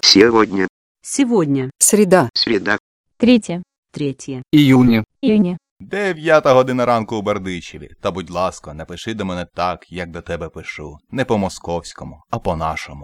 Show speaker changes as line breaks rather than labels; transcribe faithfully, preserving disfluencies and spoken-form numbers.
Сегодня.
Сегодня.
Среда.
Среда.
Третє.
Третье.
Июня.
Іюня.
Дев'ята година ранку у Бердичеві. Та, будь ласка, напиши до мене так, як до тебе пишу. Не по-московському, а по-нашому.